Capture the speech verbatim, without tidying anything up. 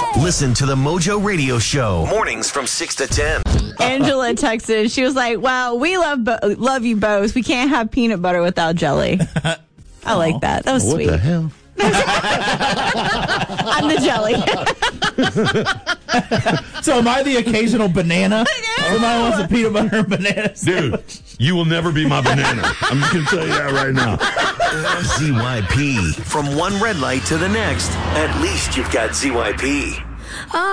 Listen to the Mojo Radio Show. Mornings from six to ten. Angela texted. She was like, wow, we love bo- love you both. We can't have peanut butter without jelly. I like that. That was what sweet. What the hell? I'm the jelly. So am I the occasional banana? Somebody wants a peanut butter and banana Dude, you will never be my banana. I'm just going to tell you that right now. Z Y P. From one red light to the next, at least you've got Z Y P.